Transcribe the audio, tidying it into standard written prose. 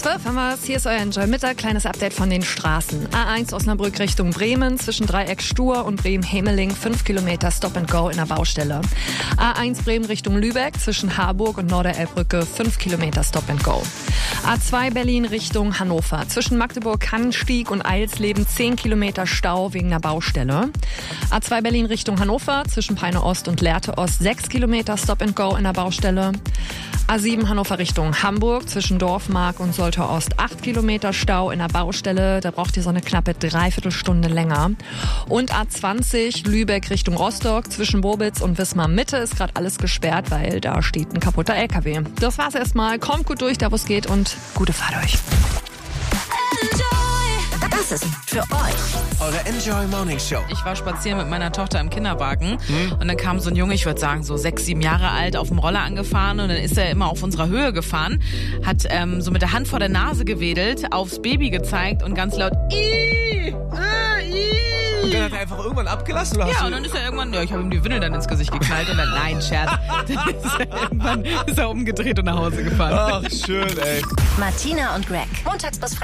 12 haben wir es. Hier ist euer Enjoy Mittag. Kleines Update von den Straßen. A1 Osnabrück Richtung Bremen zwischen Dreieck Stur und Bremen-Hemeling 5 Kilometer Stop and Go in der Baustelle. A1 Bremen Richtung Lübeck zwischen Harburg und Norderelbbrücke 5 Kilometer Stop and Go. A2 Berlin Richtung Hannover zwischen Magdeburg-Kannenstieg und Eilsleben 10 Kilometer Stau wegen der Baustelle. A2 Berlin Richtung Hannover zwischen Peine Ost und Lehrte Ost 6 Kilometer Stop and Go in der Baustelle. A7 Hannover Richtung Hamburg zwischen Dorfmark und Soltau Ost 8 Kilometer Stau in der Baustelle. Da braucht ihr so eine knappe Dreiviertelstunde länger. Und A20 Lübeck Richtung Rostock zwischen Bobitz und Wismar Mitte ist gerade alles gesperrt, weil da steht ein kaputter LKW. Das war's erstmal. Kommt gut durch, da wo es geht und gute Fahrt euch. Das ist für euch eure Enjoy Morning Show. Ich war spazieren mit meiner Tochter im Kinderwagen und dann kam so ein Junge, ich würde sagen so 6, 7 Jahre alt, auf dem Roller angefahren und dann ist er immer auf unserer Höhe gefahren, hat so mit der Hand vor der Nase gewedelt, aufs Baby gezeigt und ganz laut Und dann hat er einfach irgendwann abgelassen? Oder ja, und dann ist er irgendwann, ich habe ihm die Windel dann ins Gesicht geknallt und dann, nein, Scherz, dann ist er umgedreht und nach Hause gefahren. Ach, schön, ey. Martina und Greg. Montags bis Freitags.